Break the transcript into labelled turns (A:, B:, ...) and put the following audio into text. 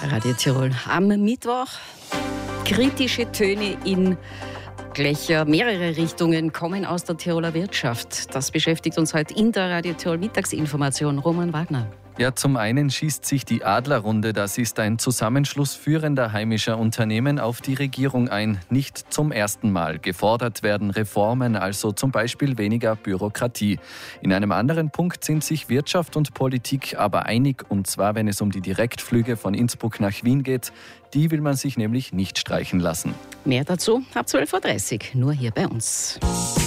A: Radio Tirol am Mittwoch. Kritische Töne in gleich mehrere Richtungen kommen aus der Tiroler Wirtschaft. Das beschäftigt uns heute in der Radio Tirol Mittagsinformation. Roman Wagner.
B: Ja, zum einen schießt sich die Adlerrunde, das ist ein Zusammenschluss führender heimischer Unternehmen, auf die Regierung ein. Nicht zum ersten Mal. Gefordert werden Reformen, also zum Beispiel weniger Bürokratie. In einem anderen Punkt sind sich Wirtschaft und Politik aber einig, und zwar wenn es um die Direktflüge von Innsbruck nach Wien geht. Die will man sich nämlich nicht streichen lassen.
A: Mehr dazu ab 12.30 Uhr, nur hier bei uns.